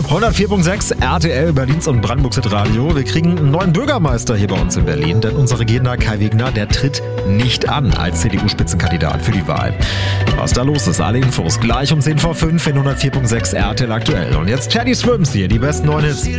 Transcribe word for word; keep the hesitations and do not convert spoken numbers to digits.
hundertvier Komma sechs R T L, Berlins und Brandenburgs Hitradio. Wir kriegen einen neuen Bürgermeister hier bei uns in Berlin, denn unser Regierender Kai Wegner, der tritt nicht an als C D U-Spitzenkandidat für die Wahl. Was da los ist, alle Infos gleich um zehn vor fünf in hundertvier Komma sechs R T L aktuell. Und jetzt Teddy Swims hier, die besten neuen Hits.